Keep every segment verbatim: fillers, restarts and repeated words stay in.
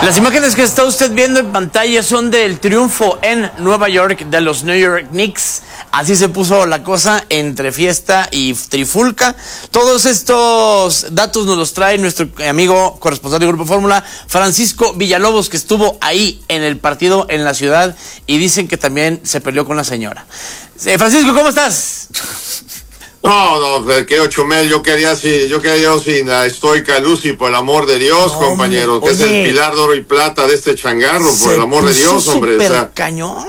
Las imágenes que está usted viendo en pantalla son del triunfo en Nueva York de los New York Knicks. Así se puso la cosa entre fiesta y trifulca. Todos estos datos nos los trae nuestro amigo corresponsal de Grupo Fórmula, Francisco Villalobos, que estuvo ahí en el partido en la ciudad y dicen que también se peleó con la señora. Eh, Francisco, ¿cómo estás? No, no, que ocho mil, yo quería sí, yo quería yo sin la estoica Lucy, por el amor de Dios, no, compañero, que oye, es el pilar de oro y plata de este changarro, por el amor de Dios, hombre. O sea, cañón.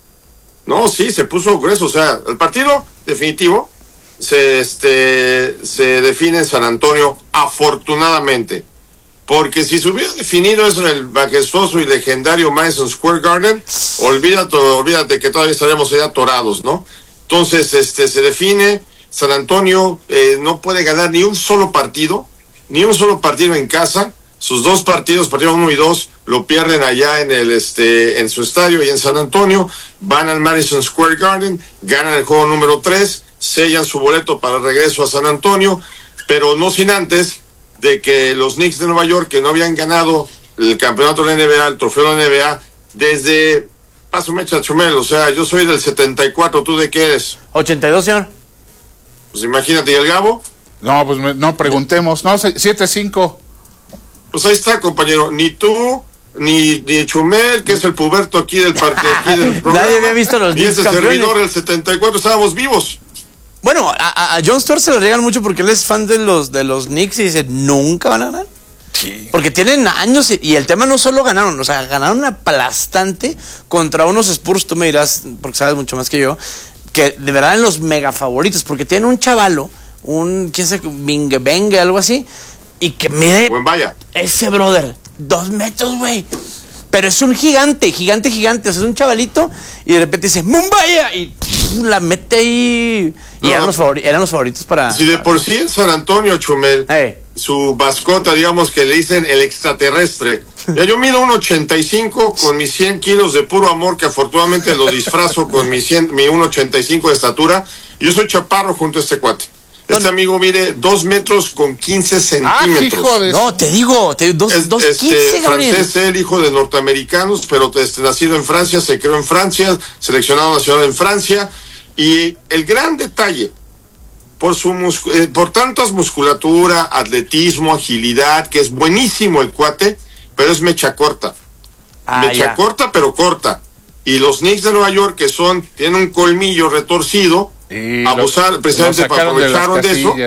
No, sí, se puso grueso, o sea, el partido definitivo se este se define en San Antonio, afortunadamente, porque si se hubiera definido eso en el majestuoso y legendario Madison Square Garden, olvídate, olvídate que todavía estaríamos allá atorados, ¿no? Entonces, este, se define. San Antonio eh, no puede ganar ni un solo partido, ni un solo partido en casa. Sus dos partidos, partido uno y dos, lo pierden allá en el este en su estadio y en San Antonio. Van al Madison Square Garden, ganan el juego número tres, sellan su boleto para el regreso a San Antonio, pero no sin antes de que los Knicks de Nueva York, que no habían ganado el campeonato de la N B A, el trofeo de la N B A, desde paso mecha chumel, o sea, yo soy del setenta y cuatro, ¿tú de qué eres? ochenta y dos, señor. Pues imagínate, ¿y el Gabo? No, pues me, no preguntemos. No, siete cinco. Pues ahí está, compañero. Ni tú, ni, ni Chumel, que es el puberto aquí del partido. Nadie había visto los Knicks. Y ese campeones. servidor del setenta y cuatro, estábamos vivos. Bueno, a, a John Stewart se lo regalan mucho porque él es fan de los, de los Knicks y dice, nunca van a ganar. Sí. Porque tienen años y, y el tema no solo ganaron, o sea, ganaron aplastante contra unos Spurs, tú me dirás, porque sabes mucho más que yo, que de verdad en los mega favoritos, porque tienen un chavalo, un, quién sabe, Bingue Bengue, algo así, y que mide, buen vaya, ese brother, dos metros, güey, pero es un gigante, gigante, gigante, o sea, es un chavalito, y de repente dice, ¡Mumbaya! Y pff, la mete ahí, y no, eran, los favori- eran los favoritos para... Si de por sí en San Antonio, Chumel, hey, su mascota, digamos que le dicen el extraterrestre. Ya yo mido uno ochenta y cinco con mis cien kilos de puro amor, que afortunadamente lo disfrazo con mi, cien, mi uno ochenta y cinco de estatura. Yo soy chaparro junto a este cuate. Este amigo mide dos metros con quince centímetros. Ah, de... No, te digo, te, dos, es, dos este, quince, francés, él, hijo de norteamericanos, pero este, nacido en Francia, se creó en Francia, seleccionado nacional en Francia. Y el gran detalle, por su muscu- eh, por tantas musculatura, atletismo, agilidad, que es buenísimo el cuate, pero es mecha corta. Ah, mecha ya. corta, pero corta. Y los Knicks de Nueva York, que son, tienen un colmillo retorcido, y abusar, lo, precisamente lo para aprovecharon de, de eso.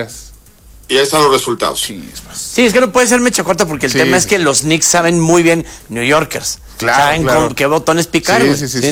Y ahí están los resultados. Sí, sí, es que no puede ser mecha corta porque el sí. tema es que los Knicks saben muy bien New Yorkers. Claro, saben claro. Con qué botones picar. Sí, sí, sí,